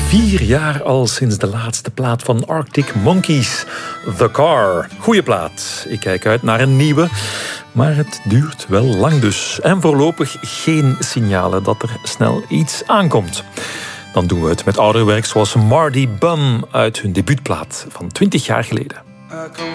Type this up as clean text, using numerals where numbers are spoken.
4 jaar al sinds de laatste plaat van Arctic Monkeys, The Car. Goeie plaat. Ik kijk uit naar een nieuwe, maar het duurt wel lang dus. En voorlopig geen signalen dat er snel iets aankomt. Dan doen we het met ouder werk zoals Mardy Bum uit hun debuutplaat van 20 jaar geleden. I come